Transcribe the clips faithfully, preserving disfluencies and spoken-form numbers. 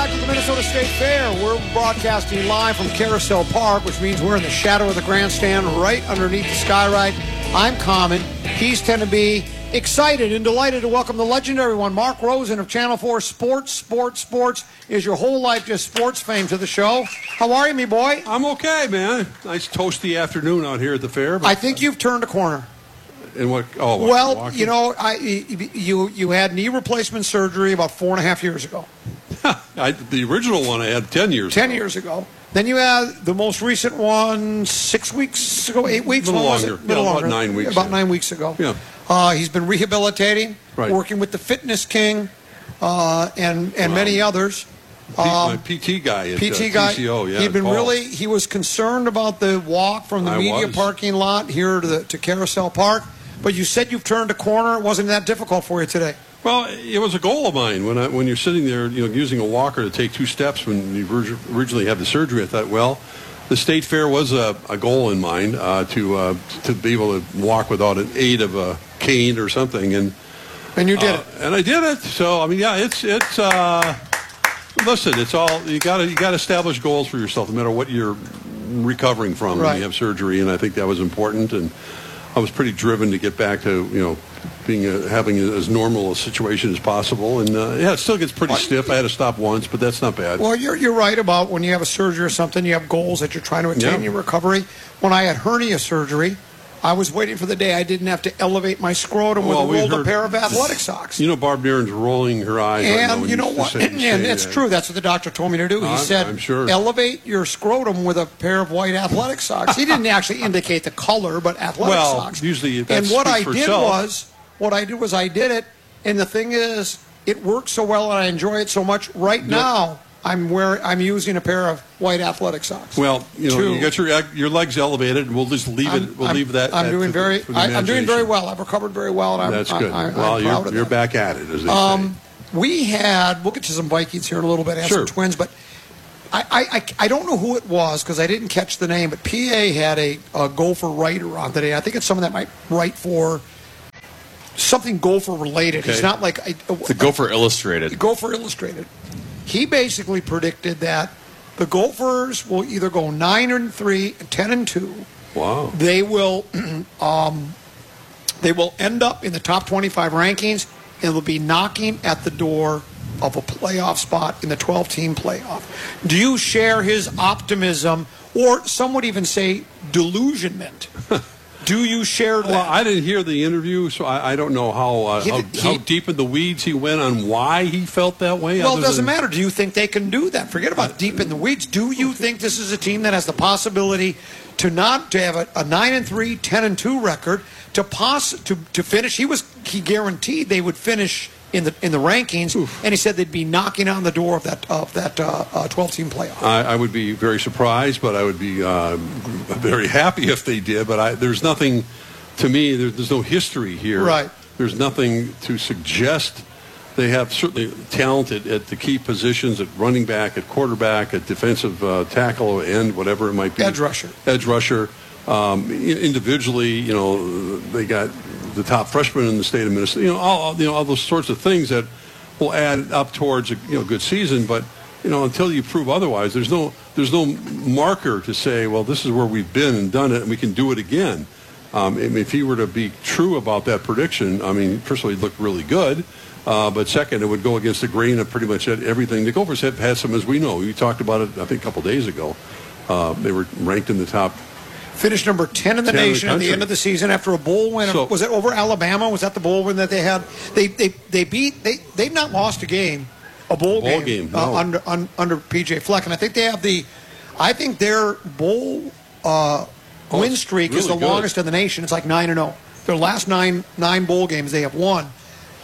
back to the Minnesota State Fair. We're broadcasting live from Carousel Park, which means we're in the shadow of the grandstand right underneath the Skyride. I'm Common. He's ten to be excited and delighted to welcome the legendary one, Mark Rosen of Channel four Sports, Sports, Sports. Is your whole life just sports fame to the show? How are you, me boy? I'm okay, man. Nice toasty afternoon out here at the fair. I think you've turned a corner. In what? Oh, what, well, walking? you know, I you you had knee replacement surgery about four and a half years ago. I, the original one I had ten years ten ago. years ago. Then you had the most recent one six weeks ago, eight weeks? A little What was longer. it? Little Yeah, longer. about nine weeks. About yeah. nine weeks ago. Yeah. Uh, he's been rehabilitating, Right. working with the Fitness King, uh, and and Wow. many others. P- Um, my P T guy at P T uh, guy. T C O, yeah. He'd been Paul. really. He was concerned about the walk from the I media was. parking lot here to the to Carousel Park. But you said you've turned a corner. It wasn't that difficult for you today. Well, it was a goal of mine when I, when you're sitting there, you know, using a walker to take two steps when you orig- originally had the surgery. I thought, well, the State Fair was a, a goal in mind uh, to uh, to be able to walk without an aid of a cane or something, and And you did uh, it. and I did it. So I mean, yeah, it's it's. Uh, listen, it's all you got to you got to establish goals for yourself, no matter what you're recovering from Right. when you have surgery, and I think that was important. And I was pretty driven to get back to, you know, being a, having a, as normal a situation as possible. And uh, yeah, it still gets pretty stiff. I had to stop once, but that's not bad. Well, you're you're right about when you have a surgery or something, you have goals that you're trying to attain in Yeah. your recovery. When I had hernia surgery, I was waiting for the day I didn't have to elevate my scrotum Well, with we a rolled heard- a pair of athletic socks. You know, Barb Darren's rolling her eyes right now. And when you know s- what? say- And, say and it's that. true. That's what the doctor told me to do. He I'm- said, I'm sure. elevate your scrotum with a pair of white athletic socks. He didn't actually indicate the color, but athletic Well, socks. usually that and what speaks I for did itself. was, what I did was I did it, and the thing is, it works so well and I enjoy it so much. Right now, I'm wearing, I'm using a pair of white athletic socks. Well, you know, Two. you got your your legs elevated, and we'll just leave I'm, it. We'll I'm- leave that. I'm at- doing for- very. for the I, I'm doing very imagination. well. I've recovered very well, and I'm. That's I- good. I, I'm well, proud you're of you're that. back at it, as they Um, we had. We'll get to some Vikings here in a little bit. And Sure. some Twins, but I, I, I, I don't know who it was because I didn't catch the name. But P A had a, a Gopher writer on today. I think it's someone that might write for something Gopher related. He's Okay. not like I, The Gopher Illustrated. Gopher Illustrated. He basically predicted that the Gophers will either go nine and three, ten and two. say. Wow. They will, um, they will end up in the top twenty-five rankings, and will be knocking at the door of a playoff spot in the twelve-team playoff. Do you share his optimism, or some would even say delusionment? Do you share that? Well, I didn't hear the interview, so I, I don't know how uh, He how, did- how he- deep in the weeds he went on why he felt that way. Well, other it doesn't than- matter. Do you think they can do that? Forget about deep in the weeds. Do you think this is a team that has the possibility to not to have a, a nine and three, ten and two record to poss to to finish? He was he guaranteed they would finish in the in the rankings, and he said they'd be knocking on the door of that of that uh, uh, twelve-team playoff. I, I would be very surprised, but I would be uh, very happy if they did. But I, there's nothing, to me, there, there's no history here. Right. There's nothing to suggest. They have certainly talented at the key positions, at running back, at quarterback, at defensive uh, tackle, end, whatever it might be. Edge rusher. Edge rusher. Um, i- individually, you know, they got the top freshman in the state of Minnesota. You know, all all- you know all those sorts of things that will add up towards a you know good season. But you know, until you prove otherwise, there's no there's no marker to say, well, this is where we've been and done it, and we can do it again. Um, I mean, if he were to be true about that prediction, I mean, first of all, he'd look really good. Uh, but second, it would go against the grain of pretty much everything. The Gophers have had some, as we know. We talked about it, I think, a couple days ago. Uh, they were ranked in the top. Finished number ten in the ten in the nation at the country. end of the season after a bowl win. So- was it over Alabama? Was that the bowl win that they had? They they they beat they they've not lost a game, a bowl, Bowl game, game, uh, no. under un, under P J Fleck, and I think they have the, I think their bowl uh, Oh, win it's streak is the really good. longest in the nation. It's like nine and zero. Their last nine nine bowl games they have won.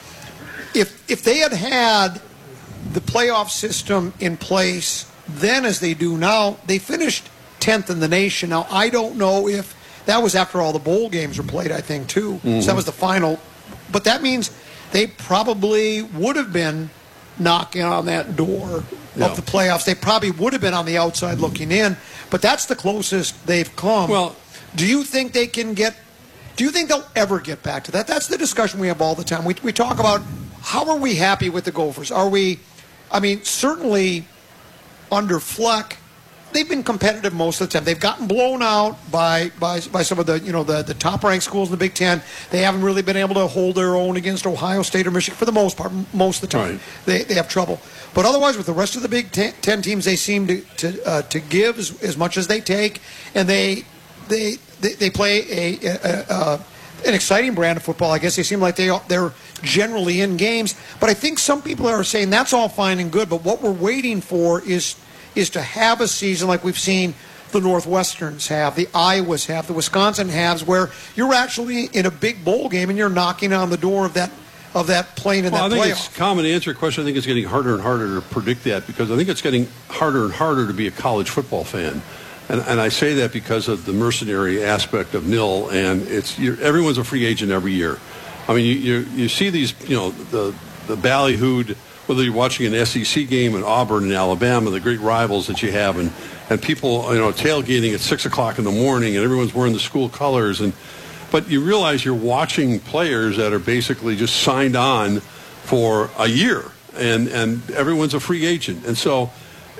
If if they had had the playoff system in place then as they do now, they finished tenth in the nation. Now, I don't know if that was after all the bowl games were played, I think, too. Mm-hmm. So that was the final. But that means they probably would have been knocking on that door Yeah. of the playoffs. They probably would have been on the outside looking in. But that's the closest they've come. Well- do you think they can get Do you think they'll ever get back to that? That's the discussion we have all the time. We, we talk about how are we happy with the Gophers? Are we I mean, certainly under Fleck, they've been competitive most of the time. They've gotten blown out by by, by some of the you know the, the top-ranked schools in the Big Ten. They haven't really been able to hold their own against Ohio State or Michigan for the most part. Most of the time, right. they they have trouble. But otherwise, with the rest of the Big Ten, ten teams, they seem to to, uh, to give as, as much as they take, and they they they, they play a, a, a, a an exciting brand of football. I guess they seem like they are, they're generally in games. But I think some people are saying that's all fine and good. But what we're waiting for is is to have a season like we've seen the Northwesterns have, the Iowas have, the Wisconsin has, where you're actually in a big bowl game and you're knocking on the door of that of that plane in well, that I think playoff. it's common to answer your question. I think it's getting harder and harder to predict that because I think it's getting harder and harder to be a college football fan. And, and I say that because of the mercenary aspect of N I L, and it's you're, everyone's a free agent every year. I mean, you you, you see these, you know, the the ballyhooed, whether you're watching an S E C game in Auburn and Alabama, the great rivals that you have, and, and people, you know, tailgating at six o'clock in the morning, and everyone's wearing the school colors, and but you realize you're watching players that are basically just signed on for a year, and and everyone's a free agent, and so.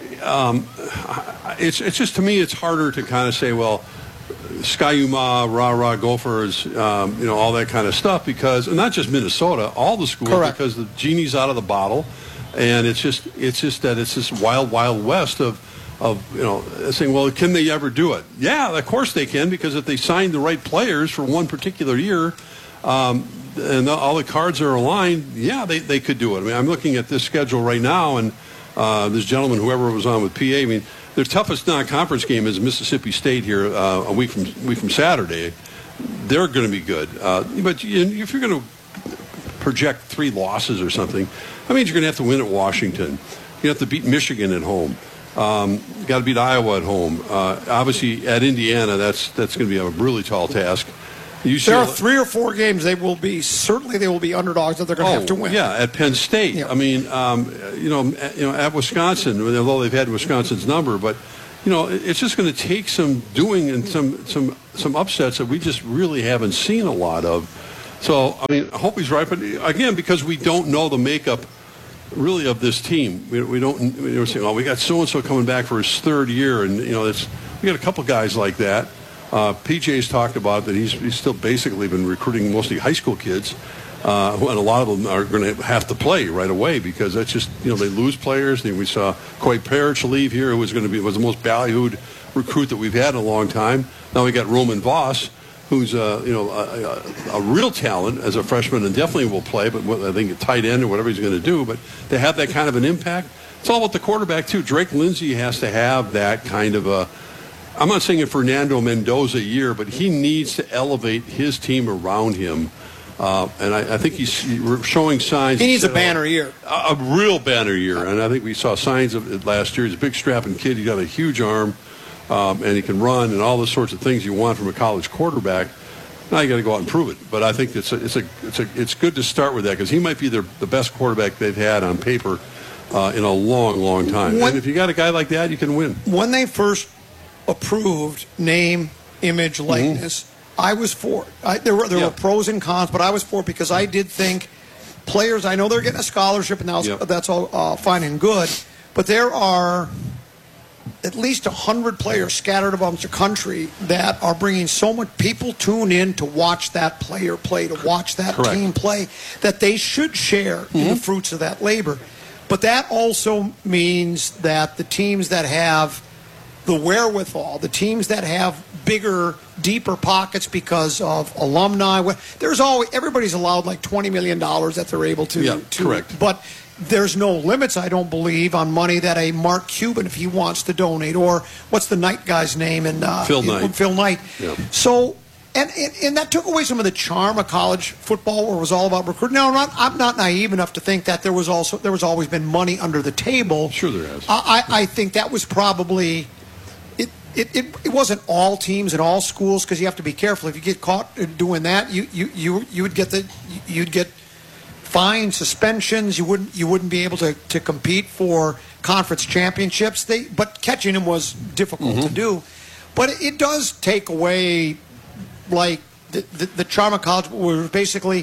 Um, it's it's just to me it's harder to kind of say, well, Ski-U-Mah, rah-rah, Gophers, um, you know, all that kind of stuff because, and not just Minnesota, all the schools, Correct. Because the genie's out of the bottle, and it's just it's just that it's this wild, wild west of, of you know, saying, well, can they ever do it? Yeah, of course they can, because if they sign the right players for one particular year, um, and all the cards are aligned, yeah, they, they could do it. I mean, I'm looking at this schedule right now, and uh, this gentleman, whoever was on with P A, I mean, their toughest non-conference game is Mississippi State here uh, a week from week from Saturday. They're going to be good. Uh, but you, if you're going to project three losses or something, that means you're going to have to win at Washington. You have to beat Michigan at home. Um, got to beat Iowa at home. Uh, obviously, at Indiana, that's that's going to be a really tall task. U C L A, there are three or four games they will be certainly they will be underdogs that they're going to oh, have to win. Yeah, at Penn State. Yeah. I mean, um, you know, at, you know, at Wisconsin, although they've had Wisconsin's number, but you know, it's just going to take some doing and some some some upsets that we just really haven't seen a lot of. So, I mean, I hope he's right, but again, because we don't know the makeup really of this team, we, we don't. We're saying, oh, we got so and so coming back for his third year, and you know, it's we got a couple guys like that. Uh, P J's talked about that he's, he's still basically been recruiting mostly high school kids, uh, and a lot of them are going to have to play right away because that's just, you know, they lose players. We saw Coy Parrish leave here, who was going to be was the most ballyhooed recruit that we've had in a long time. Now we got Roman Voss, who's uh, you know a, a, a real talent as a freshman and definitely will play, but I think a tight end or whatever he's going to do. But to have that kind of an impact, it's all about the quarterback too. Drake Lindsey has to have that kind of a. I'm not saying a Fernando Mendoza year, but he needs to elevate his team around him. Uh, and I, I think he's showing signs. He needs a banner year. A, a real banner year. And I think we saw signs of it last year. He's a big strapping kid. He's got a huge arm, um, and he can run and all the sorts of things you want from a college quarterback. Now you got to go out and prove it. But I think it's a, it's a, it's a, it's good to start with that because he might be their, the best quarterback they've had on paper uh, in a long, long time. When, and if you got a guy like that, you can win. When they first approved name, image, likeness, mm-hmm. I was for it. I, there were there yeah. were pros and cons, but I was for it because I did think players, I know they're getting a scholarship, and that's, yep. that's all uh, fine and good, but there are at least one hundred players scattered amongst the country that are bringing so much people tune in to watch that player play, to watch that Correct. team play, that they should share mm-hmm. in the fruits of that labor. But that also means that the teams that have the wherewithal, the teams that have bigger, deeper pockets because of alumni. There's always everybody's allowed like twenty million dollars that they're able to. Yeah, to correct. But there's no limits, I don't believe, on money that a Mark Cuban, if he wants to donate, or what's the Knight guy's name? And uh, Phil Knight. Phil Knight. Yeah. So. And, and and that took away some of the charm of college football, where it was all about recruiting. Now, I'm not, I'm not naive enough to think that there was also there was always been money under the table. Sure, there has. I, I think that was probably it. It, it, it wasn't all teams and all schools, because you have to be careful. If you get caught doing that, you you, you, you would get the you'd get fines, suspensions. You wouldn't you wouldn't be able to, to compete for conference championships. They but catching them was difficult mm-hmm. to do. But it, it does take away. Like the, the, the charm of college was basically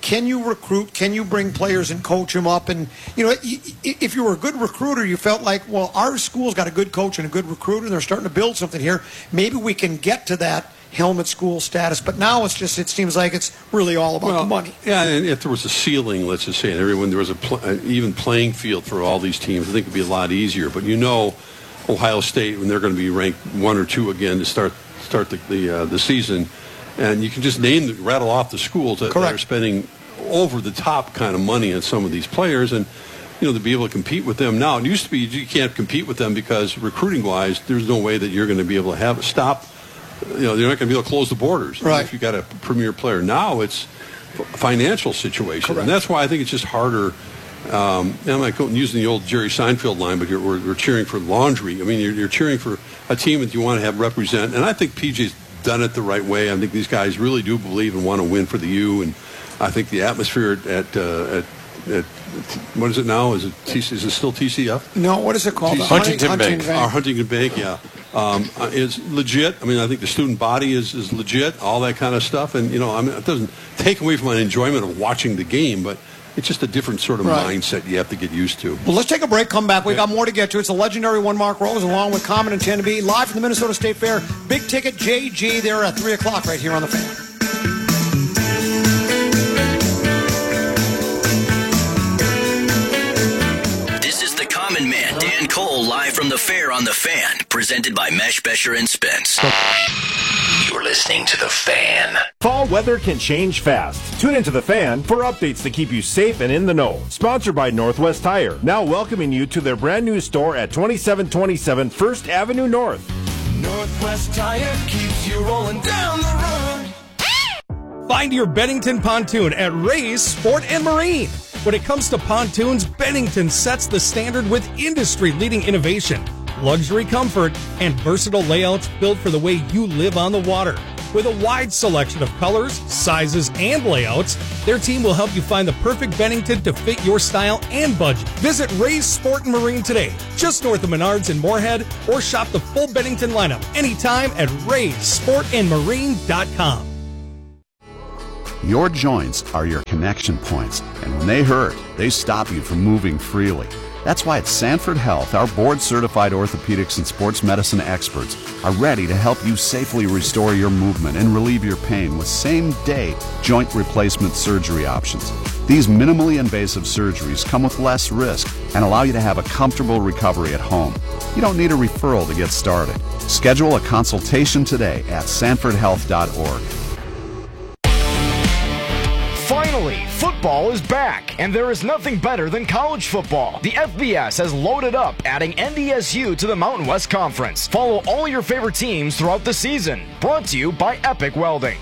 can you recruit? Can you bring players and coach them up? And, you know, if you were a good recruiter, you felt like, well, our school's got a good coach and a good recruiter, and they're starting to build something here. Maybe we can get to that helmet school status. But now it's just, it seems like it's really all about well, the money. Yeah, and if there was a ceiling, let's just say, and everyone, there was a pl- an even playing field for all these teams, I think it would be a lot easier. But you know, Ohio State, when they're going to be ranked one or two again to start start the the, uh, the season, and you can just name, the, rattle off the schools that, that are spending over the top kind of money on some of these players, and you know, to be able to compete with them now. It used to be you can't compete with them because recruiting wise, there's no way that you're going to be able to have stop. You know, they're not going to be able to close the borders right. if you got a premier player. Now it's a financial situation, Correct. and that's why I think it's just harder. Um, I'm like using the old Jerry Seinfeld line, but you're, we're, we're cheering for laundry. I mean, you're, you're cheering for a team that you want to have represent, and I think P J's done it the right way. I think these guys really do believe and want to win for the U, and I think the atmosphere at at, uh, at, at what is it now? Is it T C, is it still T C F? No, what is it called? Huntington, Huntington Bank. Bank. Our Huntington Bank, yeah. Um, is legit. I mean, I think the student body is, is legit, all that kind of stuff. And, you know, I mean, it doesn't take away from my enjoyment of watching the game, but it's just a different sort of right. mindset you have to get used to. Well, let's take a break, come back. We've yeah. got more to get to. It's the legendary one Mark Rose, along with Common and ten to be, live from the Minnesota State Fair. Big Ticket J G there at three o'clock right here on The Fan. Common Man Dan Cole live from the fair on The Fan, presented by Mesh, Besher and Spence. You're listening to The Fan. Fall weather can change fast. Tune into The Fan for updates to keep you safe and in the know. Sponsored by Northwest Tire, now welcoming you to their brand new store at twenty-seven twenty-seven First Avenue North. Northwest Tire keeps you rolling down the road. Find your Bennington pontoon at Ray's Sport and Marine. When it comes to pontoons, Bennington sets the standard with industry-leading innovation, luxury comfort, and versatile layouts built for the way you live on the water. With a wide selection of colors, sizes, and layouts, their team will help you find the perfect Bennington to fit your style and budget. Visit Ray's Sport and Marine today, just north of Menards in Moorhead, or shop the full Bennington lineup anytime at rays sport and marine dot com. Your joints are your connection points, and when they hurt, they stop you from moving freely. That's why at Sanford Health, our board-certified orthopedics and sports medicine experts are ready to help you safely restore your movement and relieve your pain with same-day joint replacement surgery options. These minimally invasive surgeries come with less risk and allow you to have a comfortable recovery at home. You don't need a referral to get started. Schedule a consultation today at sanford health dot org. Finally, football is back, and there is nothing better than college football. The F B S has loaded up, adding N D S U to the Mountain West Conference. Follow all your favorite teams throughout the season. Brought to you by Epic Welding.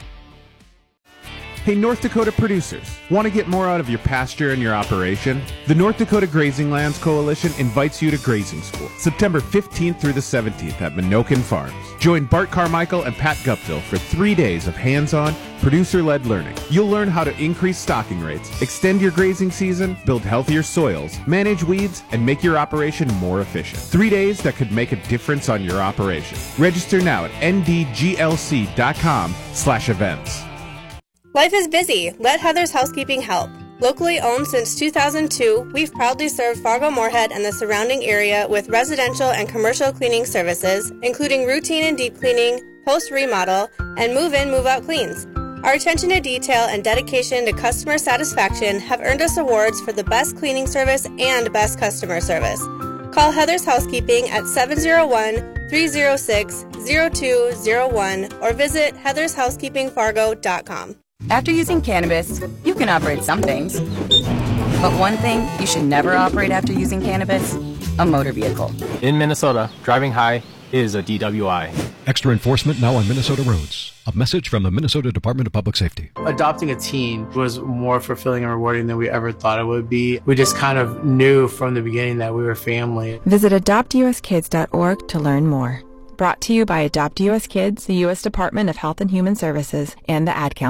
Hey, North Dakota producers, want to get more out of your pasture and your operation? The North Dakota Grazing Lands Coalition invites you to grazing school, September fifteenth through the seventeenth at Minokan Farms. Join Bart Carmichael and Pat Guptill for three days of hands-on, producer-led learning. You'll learn how to increase stocking rates, extend your grazing season, build healthier soils, manage weeds, and make your operation more efficient. Three days that could make a difference on your operation. Register now at n d g l c dot com slash events. Life is busy. Let Heather's Housekeeping help. Locally owned since two thousand two, we've proudly served Fargo-Moorhead and the surrounding area with residential and commercial cleaning services, including routine and deep cleaning, post-remodel, and move-in, move-out cleans. Our attention to detail and dedication to customer satisfaction have earned us awards for the best cleaning service and best customer service. Call Heather's Housekeeping at seven oh one, three oh six, oh two oh one or visit heathers housekeeping fargo dot com. After using cannabis, you can operate some things. But one thing you should never operate after using cannabis, a motor vehicle. In Minnesota, driving high is a D W I. Extra enforcement now on Minnesota roads. A message from the Minnesota Department of Public Safety. Adopting a teen was more fulfilling and rewarding than we ever thought it would be. We just kind of knew from the beginning that we were family. Visit adopt u s kids dot org to learn more. Brought to you by Adopt U S Kids, the U S Department of Health and Human Services, and the Ad Council.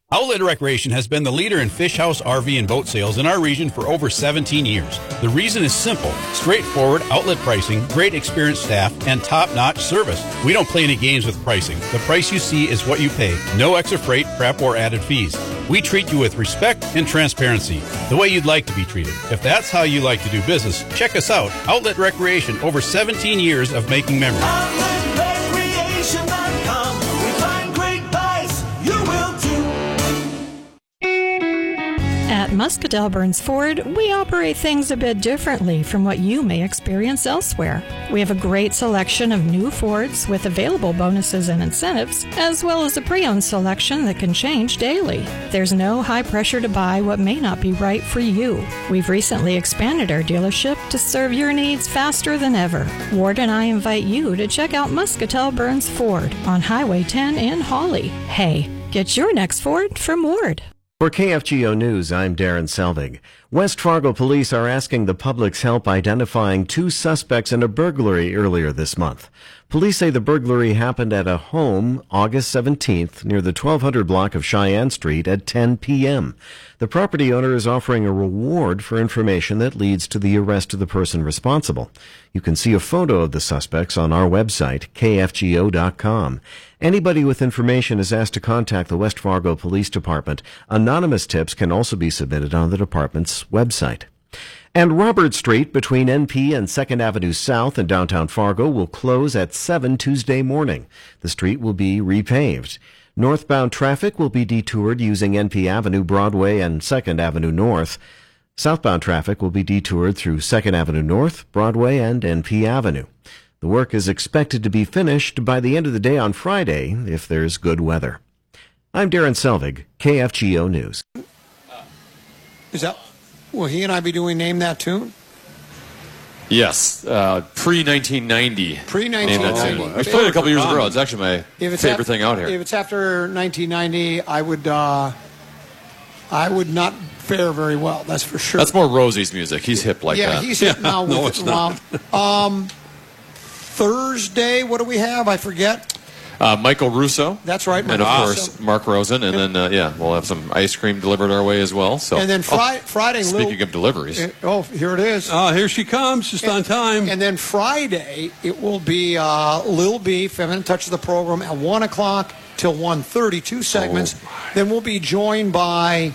Outlet Recreation has been the leader in fish house, R V, and boat sales in our region for over seventeen years. The reason is simple: straightforward outlet pricing, great experienced staff, and top-notch service. We don't play any games with pricing. The price you see is what you pay. No extra freight, prep, or added fees. We treat you with respect and transparency, the way you'd like to be treated. If that's how you like to do business, check us out. Outlet Recreation, over seventeen years of making memories. outlet recreation dot com. We find great buys. You will too. At Muscatell Burns Ford, we operate things a bit differently from what you may experience elsewhere. We have a great selection of new Fords with available bonuses and incentives, as well as a pre-owned selection that can change daily. There's no high pressure to buy what may not be right for you. We've recently expanded our dealership to serve your needs faster than ever. Ward and I invite you to check out Muscatell Burns Ford on Highway ten in Hawley. Hey, get your next Ford from Ward. For K F G O News, I'm Darren Selvig. West Fargo police are asking the public's help identifying two suspects in a burglary earlier this month. Police say the burglary happened at a home August seventeenth near the twelve hundred block of Cheyenne Street at ten p.m. The property owner is offering a reward for information that leads to the arrest of the person responsible. You can see a photo of the suspects on our website, K F G O dot com. Anybody with information is asked to contact the West Fargo Police Department. Anonymous tips can also be submitted on the department's website. And Robert Street between N P and second Avenue South in downtown Fargo will close at seven Tuesday morning. The street will be repaved. Northbound traffic will be detoured using N P Avenue, Broadway, and second Avenue North. Southbound traffic will be detoured through second Avenue North, Broadway, and N P Avenue. The work is expected to be finished by the end of the day on Friday if there's good weather. I'm Darren Selvig, K F G O News. Is that, will he and I be doing Name That Tune? Yes, uh, pre nineteen ninety. Pre nineteen ninety. I played it a couple years ago. It's actually my If favorite af- thing out here. If it's after nineteen ninety, I would, uh, I would not fare very well. That's for sure. That's more Rosie's music. He's hip like yeah, that. he's hip now. no, with it's it. not. Wow. Um, Thursday, what do we have? I forget. Uh, Michael Russo. That's right, And Michael of Russo. course, Mark Rosen. And then, uh, yeah, we'll have some ice cream delivered our way as well. So, And then Fri- oh, Friday, Speaking Lil- of deliveries. Uh, oh, here it is. Oh, here she comes, just on time. And then Friday, it will be uh, Lil B, Feminine Touch of the program, at one o'clock till one thirty, two segments. Oh, then we'll be joined by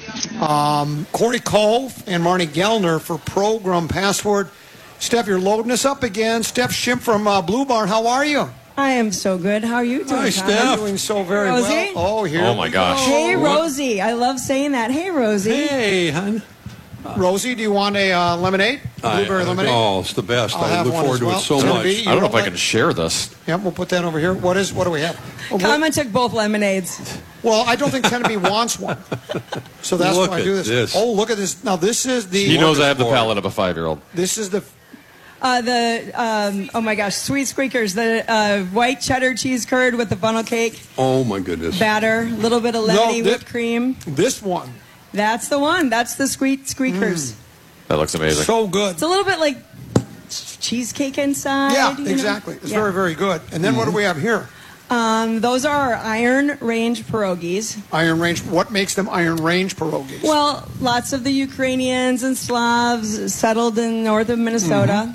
um, Corey Cove and Marnie Gellner for Program Password. Steph, you're loading us up again. Steph Schimpf from uh, Blue Barn, how are you? I am so good. How are you doing, Hi, Tom? Steph. Doing so very Rosie? well. Oh, here. Oh, my we gosh. go. Hey, Rosie. I love saying that. Hey, Rosie. Hey, hon. Rosie, do you want a uh, lemonade? Blueberry I- lemonade? Oh, it's the best. I'll I have look one forward as to well. it so Gonna much. be- I don't know you if I what? can share this. Yep, we'll put that over here. What is? What do we have? Oh, Common took both lemonades. Well, I don't think Tennessee wants one, so that's Look why I at do this. this. Oh, look at this! Now this is the. He knows I have the palate of a five-year-old. This is the. Uh, the, um, oh my gosh, Sweet Squeakers, the uh, white cheddar cheese curd with the funnel cake, Oh, my goodness. batter, a little bit of lemony thi- whipped cream. This one. That's the one. That's the Sweet Squeakers. That looks amazing. So good. It's a little bit like cheesecake inside. Yeah, you know? exactly. It's Yeah. very, very good. And then what do we have here? Um, those are our Iron Range pierogies. Iron Range. What makes them Iron Range pierogies? Well, lots of the Ukrainians and Slavs settled in north of Minnesota,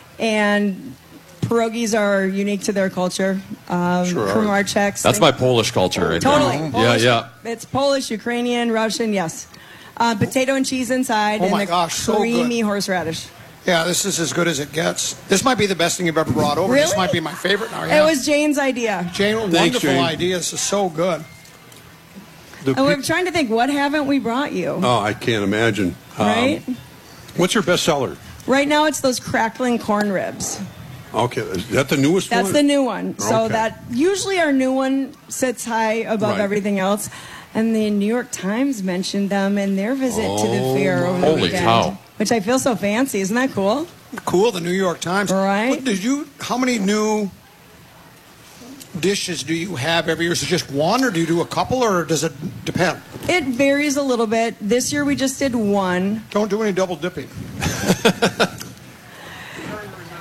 and pierogies are unique to their culture. Um, Sure are. from our checks. That's my Polish culture right Totally. there. Polish. Yeah, yeah. It's Polish, Ukrainian, Russian, yes. Uh, potato and cheese inside, Oh and my a gosh, so creamy good. horseradish. Yeah, this is as good as it gets. This might be the best thing you've ever brought over. This Really? might be my favorite now. Yeah. It was Jane's idea. Jane, Thanks, wonderful Jane. idea. This is so good. The And we're pe- trying to think, what haven't we brought you? oh, I can't imagine. Um, Right? What's your best seller? Right now, it's those crackling corn ribs. Okay, is that the newest That's one? the new one. So Okay. that usually our new one sits high above Right. everything else. And the New York Times mentioned them in their visit to the Oh, fair over the holy weekend. cow. Which I feel so fancy. Isn't that cool? Cool, the New York Times. Right. What did you? How many new dishes do you have every year? Is it just one, or do you do a couple, or does it depend? It varies a little bit. This year we just did one. Don't do any double dipping.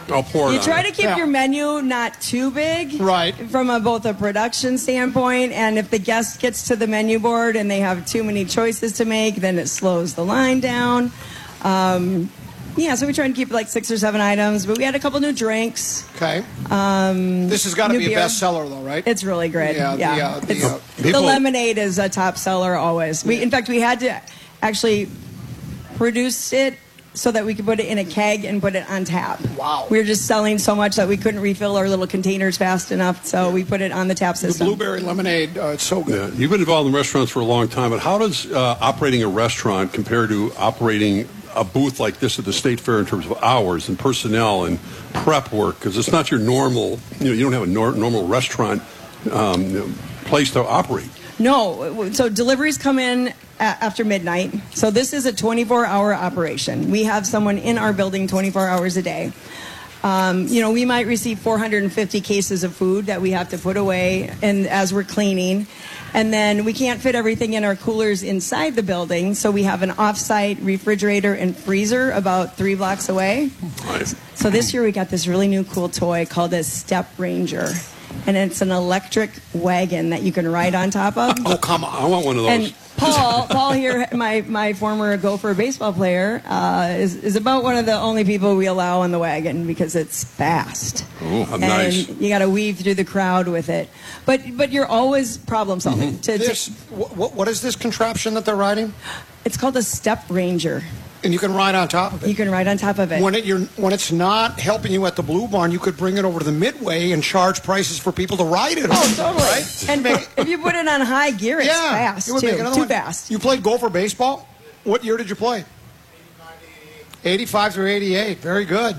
I'll pour it You on try it. to keep Yeah. your menu not too big, Right. From a, both a production standpoint, and if the guest gets to the menu board and they have too many choices to make, then it slows the line down. Um, yeah, so we try and keep like six or seven items, but we had a couple new drinks. Okay. Um, This has got to new be beer. a bestseller, though, right? It's really good. Yeah, Yeah, the, uh, the, It's- uh, the People- lemonade is a top seller always. We, in fact, we had to actually produce it so that we could put it in a keg and put it on tap. Wow. We were just selling so much that we couldn't refill our little containers fast enough, so we put it on the tap The system. blueberry lemonade, uh, it's so good. Yeah, you've been involved in restaurants for a long time, but how does uh, operating a restaurant compare to operating a booth like this at the State Fair in terms of hours and personnel and prep work? Because it's not your normal, you know, you don't have a nor- normal restaurant um, you know, place to operate. No, so deliveries come in a- after midnight. So this is a twenty-four hour operation. We have someone in our building twenty-four hours a day. Um, you know, we might receive four hundred fifty cases of food that we have to put away, and as we're cleaning, and then we can't fit everything in our coolers inside the building, so we have an off-site refrigerator and freezer about three blocks away. Right. So this year we got this really new cool toy called a Step Ranger, and it's an electric wagon that you can ride on top of. Oh, come on. I want one of those. And Paul, Paul here, my, my former Gopher baseball player, uh, is, is about one of the only people we allow on the wagon because it's fast. Oh, and nice. you got to weave through the crowd with it. But but you're always problem solving. To, to, This, what, what is this contraption that they're riding? it's called a Step Ranger. And you can ride on top of it. You can ride on top of it. When it you're when it's not helping you at the Blue Barn, you could bring it over to the Midway and charge prices for people to ride it. Oh, totally. Right? And if you put it on high gear, it's yeah, fast it would too. make another Too one. fast. You played Gopher baseball. What year did you play? eighty-five through eighty-eight. Very good.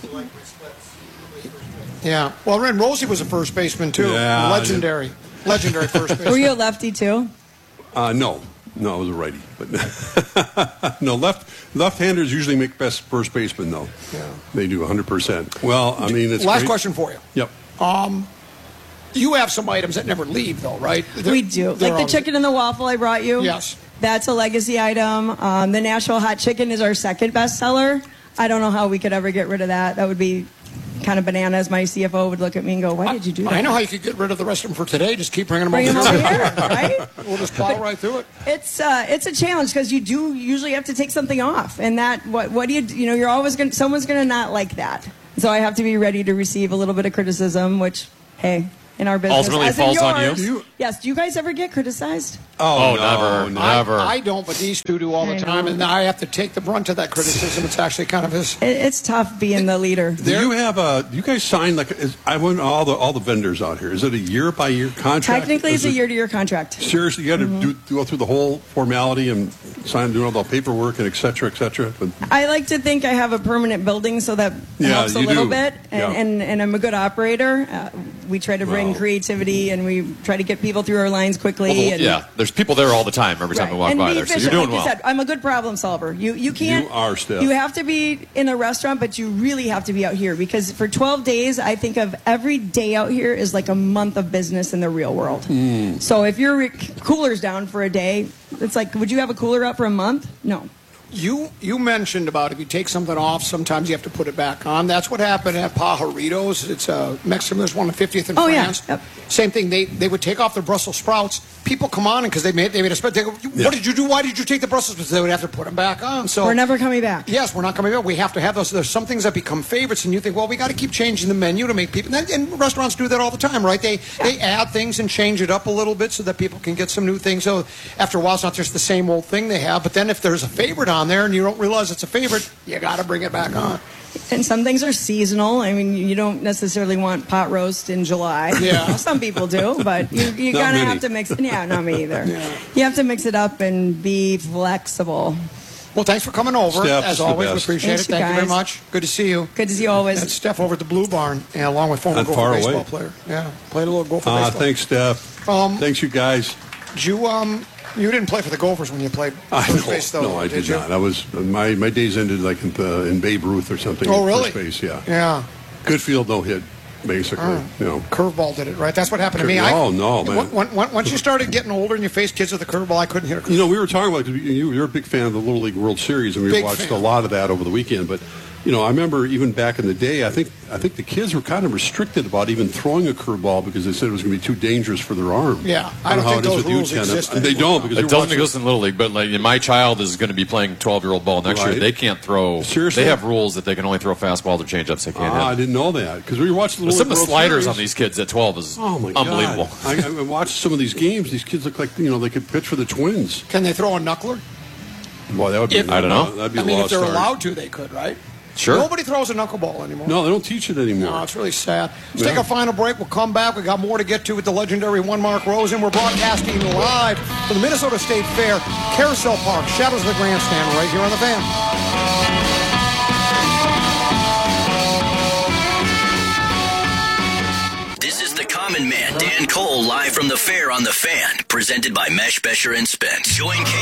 Yeah. Well, Ren Rosie was a first baseman too. Yeah, Legendary. Legendary first baseman. Were you a lefty too? Uh, no, no, I was a righty, but no left. Left-handers usually make best first baseman, though. Yeah. They do one hundred percent. Well, I mean, it's Last great. question for you. Yep. Um, you have some items that never leave, though, right? They're- We do. they're Like the on- chicken and the waffle I brought you. Yes. That's a legacy item. Um, the Nashville hot chicken is our second best seller. I don't know how we could ever get rid of that. That would be kind of bananas. My C F O would look at me and go, "Why did you do that?" I know how you could get rid of the rest of them for today. Just keep bringing them Bring over, them over here, right? We'll just plow right through it. It's uh, it's a challenge because you do usually have to take something off, and that what what do you you know you're always going to someone's going to not like that. So I have to be ready to receive a little bit of criticism, which hey. In our business, Ultimately as in falls on yours. you? Yes. Do you guys ever get criticized? Oh, never, never. I, I don't, but these two do all the I time, know. and I have to take the brunt of that criticism. It's actually kind of his. It, it's tough being the leader. Do you have a? Do you guys sign like? Is, I want all the all the vendors out here. Is it a year by year contract? Technically, Is it's a it- year-to-year contract. Seriously, you got to Mm-hmm. do, go through the whole formality and sign, do all the paperwork and et cetera, et cetera. But I like to think I have a permanent building, so that Yeah, helps a you little do. bit. And, Yeah. and, and I'm a good operator. Uh, we try to bring Wow. creativity, and we try to get people through our lines quickly. Well, the- and, yeah, there's people there all the time every time Right. we walk and by be there, so efficient, you're doing like well. you said, I'm a good problem solver. You you can't. You are, Steph. You have to be in a restaurant, but you really have to be out here because for twelve days, I think of every day out here is like a month of business in the real world. Hmm. So if your cooler's down for a day, it's like, would you have a cooler up for a month? No. You you mentioned about if you take something off, sometimes you have to put it back on. That's what happened at Pajaritos. It's a Mexican. There's one on fiftieth in Oh, yeah. France. Yep. Same thing. They they would take off their Brussels sprouts. People come on because they made they made a spread. They go, Yeah. what did you do? Why did you take the Brussels sprouts? They would have to put them back on. So We're never coming back. Yes, we're not coming back. We have to have those. There's some things that become favorites, and you think, well, we got to keep changing the menu to make people. And, and restaurants do that all the time, right? They they add things and change it up a little bit so that people can get some new things. So after a while, it's not just the same old thing they have. But then if there's a favorite on there and you don't realize it's a favorite, you got to bring it back on. And some things are seasonal. I mean, you don't necessarily want pot roast in July. Yeah. Some people do, but you, you Not kind of many. have to mix it. Yeah, not me either. You have to mix it up and be flexible. Well, thanks for coming over. Steph, As it's the always, we best. appreciate Thanks, it. you Thank you very guys. much. Good to see you. Good to see you always. That's Steph over at the Blue Barn, and along with former Not Gopher far baseball away. player. Yeah, played a little Gopher uh, baseball. thanks, Steph. Um, thanks, you guys. Did you um you didn't play for the Gophers when you played I first know. base, though. no, I did, you? not. I was my my days ended like in, the, in Babe Ruth or something. Oh, at really? First base, yeah. Yeah. Good field, no hit, basically. Oh. You know. Curveball did it, right? That's what happened to me. No, I, no, man. When, when, once you started getting older and you faced kids with a curveball, I couldn't hit a curveball. You know, we were talking about 'cause you, you're a big fan of the Little League World Series, and we Big watched fan. a lot of that over the weekend. But you know, I remember even back in the day, I think I think the kids were kind of restricted about even throwing a curveball because they said it was going to be too dangerous for their arm. Yeah, I, I don't know how think it is those with you, rules Ken. exist They don't because It you're doesn't watching- exist in Little League, but like my child is going to be playing twelve-year-old ball next Right. year. They can't throw. Seriously? They have rules that they can only throw fastballs or changeups. They can't Ah, I hit. didn't know that because we were watching the But some of the World sliders Series. on these kids at twelve is Oh my unbelievable. God! I, I watched some of these games. These kids look like you know they could pitch for the Twins. Can they throw a knuckler? Boy, that would be. If- I don't know. That'd be I a mean, if lost they're art. allowed to, they could, right? Sure. Nobody throws a knuckleball anymore. No, they don't teach it anymore. No, it's really sad. Let's Yeah. take a final break. We'll come back. We got more to get to with the legendary one Mark Rosen. We're broadcasting live from the Minnesota State Fair, Carousel Park, Shadows of the Grandstand, right here on the Fan. This is the Common Man, Dan Cole, live from the fair on the Fan, presented by Mesh, Besher, and Spence. Join K